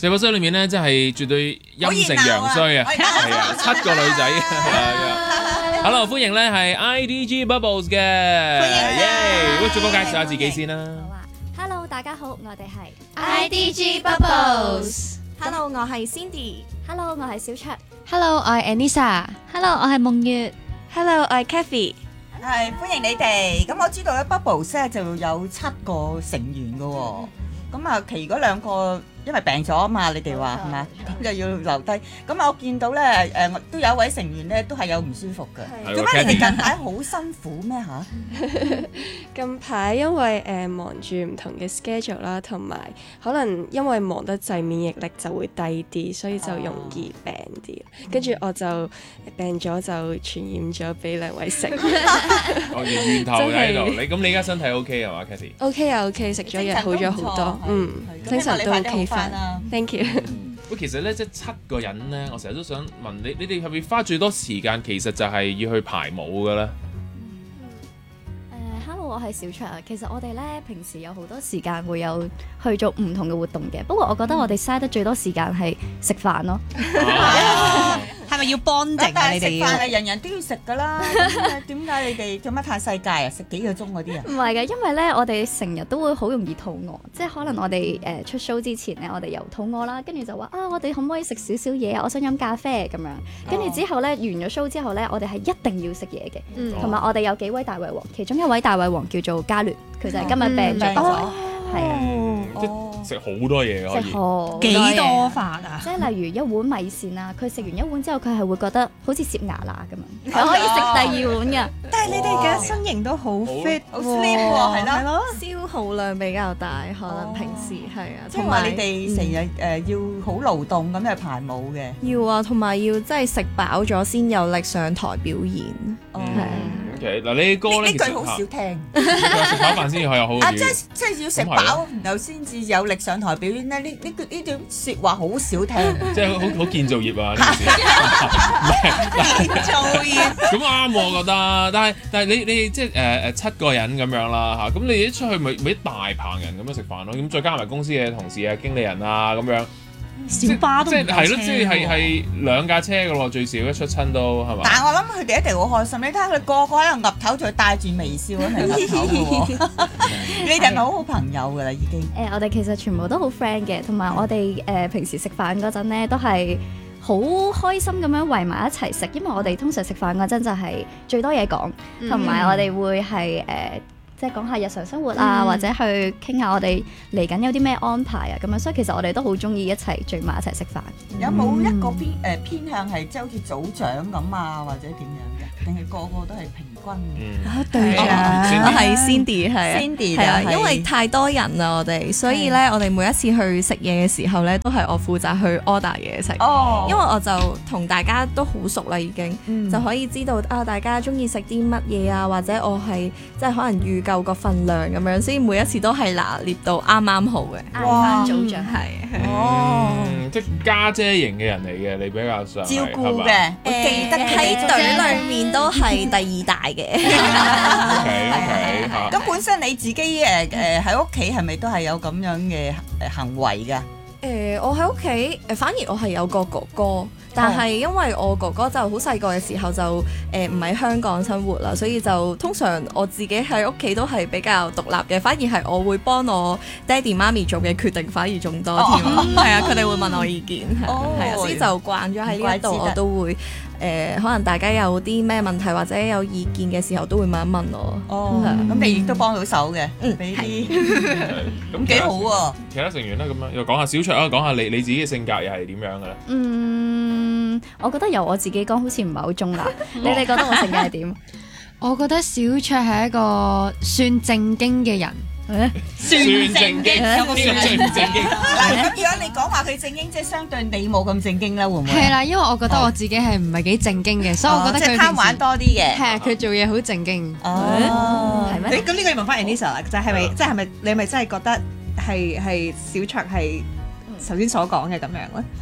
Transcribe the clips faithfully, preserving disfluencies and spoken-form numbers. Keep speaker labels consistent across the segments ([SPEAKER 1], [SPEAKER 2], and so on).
[SPEAKER 1] 四個衰裏面咧，真係絕對陰盛陽衰啊！係啊，七個女仔啊！Hello， 歡迎咧係 I D G Bubbles 嘅，耶！喂，逐個介紹下自己先啦。
[SPEAKER 2] 好啊 ，Hello， 大家好，我哋係
[SPEAKER 3] I D G Bubbles。Hello，
[SPEAKER 4] 我係 Cindy。Hello，
[SPEAKER 2] 我係小卓。
[SPEAKER 3] Hello， 我係 Anissa。Hello， 我係夢月。
[SPEAKER 4] Hello， 我係 Kathy。
[SPEAKER 5] 係歡迎你哋。咁我知道咧 Bubbles 咧就有七個成員㗎喎。咁啊，其餘嗰兩個因為病咗啊嘛，你哋話係嘛？咁就要留低。咁啊，我見到咧誒，都有一位成員咧都係有唔舒服嘅。做咩你哋近排好辛苦咩嚇？
[SPEAKER 4] 近排因為誒忙住唔同嘅 schedule 啦，同埋可能因為忙得滯，免疫力就會低啲，所以就容易病啲。跟住我就病咗就傳染咗俾兩位成員。
[SPEAKER 1] 我源頭喺度。你咁你而家身體 OK 係嘛 ，Kathy？OK
[SPEAKER 4] 啊 OK， 食咗藥好咗好多。嗯，精神都 OK 翻啦。Thank you。
[SPEAKER 1] 喂，其實咧，即係七個人咧，我成日都想問你，你哋係咪花最多時間，其實就係要去排舞嘅咧？
[SPEAKER 2] 誒，Hello， 我係小卓啊。其實我哋咧平時有好多時間會有去做唔同嘅活動嘅，不過我覺得我哋嘥得最多時間係食飯咯。
[SPEAKER 3] 係咪要 bonding 啊？你哋
[SPEAKER 5] 食飯係人人都要食噶啦，點解你哋做乜太世界啊？食幾個鐘嗰啲啊？
[SPEAKER 2] 唔係嘅，因為咧我哋成日都會好容易肚餓，即係可能我哋誒、呃、出 show 之前咧，我哋又肚餓啦，跟住就話啊，我哋可唔可以食少少嘢啊？我想飲咖啡咁樣，跟住之後咧完咗 show 之後咧，我哋係一定要食嘢嘅，同埋、嗯、我哋有幾位大胃王，其中一位大胃王叫做嘉聯，佢就係今日病咗嗰位，係啊。
[SPEAKER 1] 食好多嘢可以，
[SPEAKER 3] 幾多飯啊？
[SPEAKER 2] 即係例如一碗米線啊，佢食完一碗之後，佢係會覺得好似攝牙罅咁樣，佢可以食第二碗㗎。
[SPEAKER 3] 但係你哋嘅身形都好 fit，
[SPEAKER 5] 好 slim 喎，係咯，
[SPEAKER 4] 消耗量比較大，可能平時係啊。
[SPEAKER 5] 同埋你哋成日誒要好勞動咁去排舞嘅。
[SPEAKER 4] 要啊，同埋要真係食飽咗先有力上台表演。係。
[SPEAKER 1] 嗱，你歌咧，
[SPEAKER 5] 呢句好少聽。
[SPEAKER 1] 食飽飯先至可以有好嘅表演。
[SPEAKER 5] 啊，即係即係要食飽，然後先至有力上台表演咧。呢呢句呢段説話好少聽。
[SPEAKER 1] 即係好好建造業啊！
[SPEAKER 5] 建造業。
[SPEAKER 1] 咁啱我覺得，但係但係你你即係誒誒七個人咁樣啦嚇，咁你一出去咪咪一大棚人咁樣食飯咯，咁再加埋公司嘅同事啊、經理人啊咁樣。
[SPEAKER 3] 小巴都唔夠車喎，即係係咯，
[SPEAKER 1] 即係係係兩架車嘅咯，最少一出親都係嘛？
[SPEAKER 5] 但係我諗佢哋一定好開心，你睇下佢個個喺度岌頭，仲帶住微笑喺度岌頭嘅喎。你哋係咪好好朋友㗎啦？已經
[SPEAKER 2] 誒，我哋其實全部都好 friend 嘅，同埋我哋誒平時食飯嗰陣咧都係好開心咁樣圍埋一齊食，因為我哋通常食飯嗰陣就係最多嘢講，同埋我哋會係誒。即係講下日常生活啊，嗯、或者去傾下我哋嚟緊有啲咩安排啊，咁樣，所以其實我哋都好中意一齊聚埋一齊食飯。
[SPEAKER 5] 有冇一個偏誒、呃、偏向係即係好似組長咁啊，或者點樣嘅？定係個個都係平均嘅？
[SPEAKER 4] 啊，對啊，我係 Cindy 係
[SPEAKER 5] Cindy
[SPEAKER 4] 係啊，因為太多人啦，我哋，所以咧，我哋每一次去食嘢嘅時候咧，都係我負責去 order 嘢食。哦，因為我就同大家都好熟啦，已經、嗯、就可以知道啊，大家中意食啲乜嘢啊，或者我係即係可能預夠個份量咁樣，所以每一次都係拿捏到啱啱好嘅。
[SPEAKER 2] 哇，組長
[SPEAKER 4] 係
[SPEAKER 1] 哦，即係家姐型嘅人嚟嘅，你比較上
[SPEAKER 5] 照顧嘅，我記得
[SPEAKER 4] 喺隊裏面都係第二大嘅。
[SPEAKER 1] OK OK 嚇。
[SPEAKER 5] 咁本身你自己誒誒喺屋企係咪都係有咁樣嘅誒行為㗎？
[SPEAKER 4] 誒，我喺屋企誒，反而我係有個哥哥。但係因為我哥哥就好細個嘅時候就誒唔喺香港生活啦，所以就通常我自己喺屋企都係比較獨立嘅，反而係我會幫我爹哋媽咪做嘅決定反而仲多添，係啊，佢哋會問我意見，係啊，所以就慣咗喺呢一度，我都會誒可能大家有啲咩問題或者有意見嘅時候都會問一問我。
[SPEAKER 5] 哦，咁你亦都幫到手嘅，嗯，俾啲咁幾好喎。
[SPEAKER 1] 其他成員咧咁樣又講下小卓啊，講下你你自己嘅性格又係點樣嘅咧？
[SPEAKER 2] 嗯，我覺得由我自己講好似唔係好中立，你哋覺得我性格係點？
[SPEAKER 3] 我覺得小卓係一個算正經嘅人。
[SPEAKER 1] 算正經，有個算最唔正經。
[SPEAKER 5] 嗱，咁如果你講話佢正經，即係相對你冇咁正經啦，會唔會？
[SPEAKER 3] 係啦，因為我覺得我自己係唔係幾正經嘅，所以我覺得佢
[SPEAKER 5] 貪玩多啲嘅。
[SPEAKER 3] 係啊，佢做嘢好正經。
[SPEAKER 5] 哦，
[SPEAKER 6] 係咩？咁呢個要問翻 Anissa 啦，就係咪即係咪你係咪真係覺得係係小卓係頭先所講嘅咁樣咧？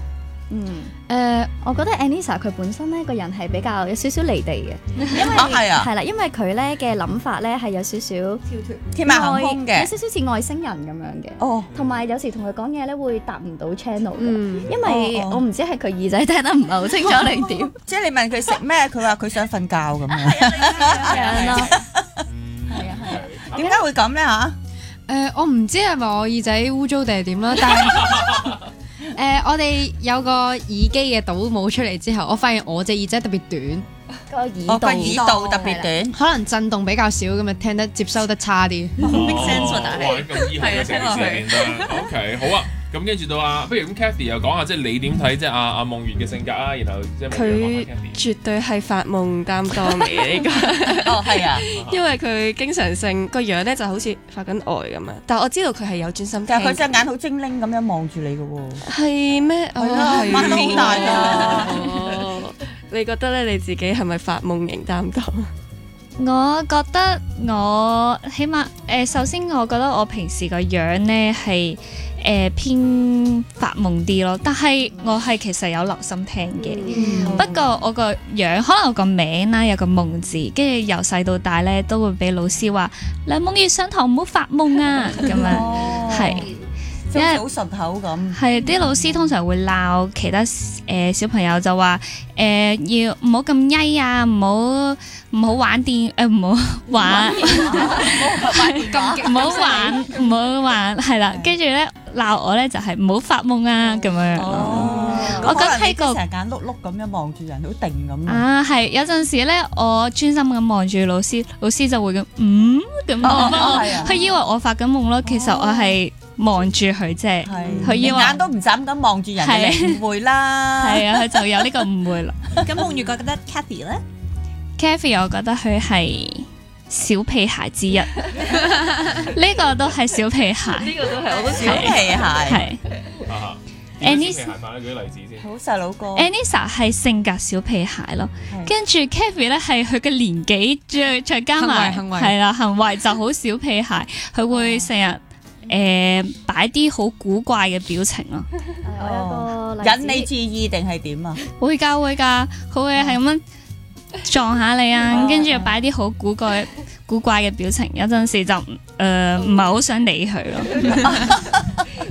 [SPEAKER 2] 嗯，
[SPEAKER 3] 誒，
[SPEAKER 2] 我覺得 Anissa 佢本身咧個人係比較有少少離地嘅，因為
[SPEAKER 5] 啊係啊
[SPEAKER 2] 係啦，因為佢咧嘅諗法咧係有少少
[SPEAKER 5] 天馬行空嘅
[SPEAKER 2] 有少少似外星人咁樣嘅。
[SPEAKER 5] 哦，
[SPEAKER 2] 同埋有時同佢講嘢咧會答唔到 channel 嘅，
[SPEAKER 3] 嗯
[SPEAKER 2] 因為
[SPEAKER 5] 哦哦
[SPEAKER 2] 我唔知係佢耳仔聽得唔係好清楚定點
[SPEAKER 5] 即係你問佢食咩，佢話佢想瞓覺咁樣，
[SPEAKER 2] 樣咯。係啊係啊，
[SPEAKER 5] 點解會咁咧嚇？
[SPEAKER 3] 誒，我唔知係咪我耳仔污糟定係點啦，但係誒，我哋有個耳機嘅倒模出嚟之後，我發現我隻耳仔特別短，
[SPEAKER 2] 個耳
[SPEAKER 5] 哦，個
[SPEAKER 2] 道
[SPEAKER 5] 耳道特別短。
[SPEAKER 3] 可能震動比較少，咁咪聽得接收得差啲。
[SPEAKER 6] make sense 喎但係
[SPEAKER 1] 哇咁醫學嘅成件事見得 OK 好啊。咁跟住到啊，不如咁 Cathy 又講下，即係你點睇即係阿阿夢圓嘅性格啊，然後即係夢圓講
[SPEAKER 7] 佢
[SPEAKER 1] 翻 Cathy。
[SPEAKER 7] 絕對係發夢擔當嚟嘅呢個，
[SPEAKER 5] 哦，係啊，
[SPEAKER 7] 因為佢經常性個樣咧就好似發緊呆咁啊！但係我知道佢係有專心聽
[SPEAKER 5] 但係佢隻眼好精靈咁樣望住你嘅喎。
[SPEAKER 7] 係咩？
[SPEAKER 5] 係啊
[SPEAKER 7] 係
[SPEAKER 5] 擘得好大㗎
[SPEAKER 7] 哦你覺得咧你自己係咪發夢型擔當？
[SPEAKER 8] 我覺得我起碼誒、呃，首先我覺得我平時個樣呢係誒偏發夢啲咯，但係我係其實有留心聽嘅。
[SPEAKER 2] 嗯
[SPEAKER 8] 不過我個樣可能我個名啦有個夢字，跟住由細到大呢都會俾老師話梁夢月上堂唔好發夢啊咁樣，係。
[SPEAKER 5] 即係好順口咁。
[SPEAKER 8] 係啲老師通常會鬧其他誒、呃、小朋友就話誒、呃、要唔好咁曳啊，唔好唔好玩電誒唔好玩，唔好玩唔好玩係啦，跟住咧鬧我咧就係唔好發夢啊咁樣。
[SPEAKER 5] 哦，
[SPEAKER 8] 我覺得喺個
[SPEAKER 5] 成眼碌碌咁樣望住人，好定咁啊。
[SPEAKER 8] 啊係有陣時咧，我專心咁望住老師，老師就會咁嗯咁
[SPEAKER 5] 哦哦
[SPEAKER 8] 望，
[SPEAKER 5] 係啊
[SPEAKER 8] 佢以為我發緊夢咯，其實我係望住佢啫，
[SPEAKER 5] 係，
[SPEAKER 8] 佢以為
[SPEAKER 5] 眼都唔眨咁望住人，
[SPEAKER 8] 係
[SPEAKER 5] 你誤會啦。
[SPEAKER 8] 係啊，佢就有呢個誤會啦。
[SPEAKER 6] 咁夢月覺得 Cathy 咧，
[SPEAKER 8] Cathy 我覺得佢係小屁孩之一，呢個都係小屁孩，
[SPEAKER 7] 呢個都係我都
[SPEAKER 5] 小屁孩，
[SPEAKER 8] 係。
[SPEAKER 1] 啊
[SPEAKER 8] Anis-
[SPEAKER 1] 小屁孩法咧，舉啲例子先。
[SPEAKER 5] 好細佬哥。
[SPEAKER 8] Anissa 係性格小屁孩咯，
[SPEAKER 5] 係
[SPEAKER 8] 跟住 Cathy 咧係佢嘅年紀再再加埋
[SPEAKER 3] 行為行為
[SPEAKER 8] 係啦，行為就好小屁孩，佢會成日誒擺啲好古怪嘅表情咯，
[SPEAKER 2] 我有個例子
[SPEAKER 5] 引你注意定係點啊？
[SPEAKER 8] 會㗎會㗎，佢會係咁樣撞下你啊，
[SPEAKER 5] 哦
[SPEAKER 8] 跟住擺啲好古怪古怪嘅表情，有陣時就誒唔係好想理佢咯。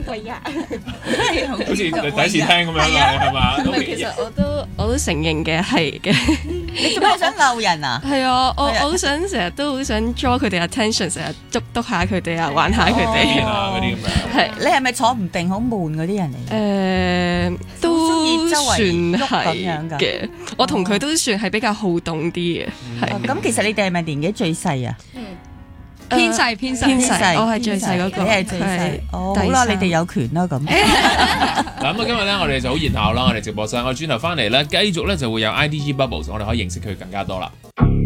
[SPEAKER 1] 好似你第一次聽咁樣啊，係嘛？
[SPEAKER 7] 唔係，其實我都我都承認嘅係嘅，
[SPEAKER 5] 你做咩想鬧人啊？
[SPEAKER 7] 係啊，我
[SPEAKER 5] 係啊
[SPEAKER 7] 我好想成日都好想 draw 佢哋 attention，成日捉督下佢哋啊，玩下佢
[SPEAKER 1] 邊
[SPEAKER 7] 哋。
[SPEAKER 1] 啊嗰啲咁樣。
[SPEAKER 7] 係
[SPEAKER 5] 你係咪坐唔定好悶嗰啲人嚟？
[SPEAKER 7] 誒，都
[SPEAKER 5] 鍾意周圍
[SPEAKER 7] 算
[SPEAKER 5] 喐咁
[SPEAKER 7] 係
[SPEAKER 5] 樣㗎
[SPEAKER 7] 嘅。我同佢都算係比較好動啲嘅，係
[SPEAKER 5] 哦咁其實你哋係咪年紀最細啊？
[SPEAKER 3] 偏細偏細
[SPEAKER 7] 偏細，我係最細嗰個，
[SPEAKER 5] 你係最細
[SPEAKER 7] 係。
[SPEAKER 5] 哦，好啦，
[SPEAKER 7] 第三
[SPEAKER 5] 你哋有權啦咁。
[SPEAKER 1] 嗱咁啊，今日咧我哋就好熱鬧啦，我哋直播室，我轉頭翻嚟咧，繼續咧就會有 I D G Bubbles，我哋可以認識佢更加多啦。